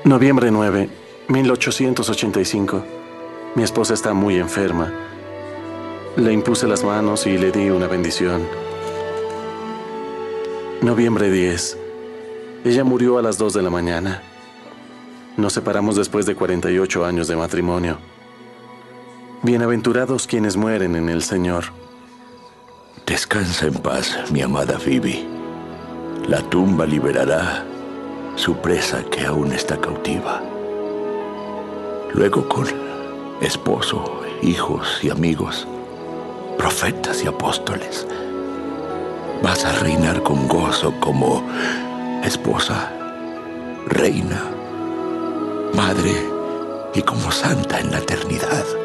Noviembre 9, 1885. Mi esposa está muy enferma. Le impuse las manos y le di una bendición. Noviembre 10. Ella murió a las 2 de la mañana. Nos separamos después de 48 años de matrimonio. Bienaventurados quienes mueren en el Señor. Descansa en paz, mi amada Phoebe. La tumba liberará su presa que aún está cautiva. Luego con esposo, hijos y amigos, profetas y apóstoles, vas a reinar con gozo como esposa, reina, madre y como santa en la eternidad.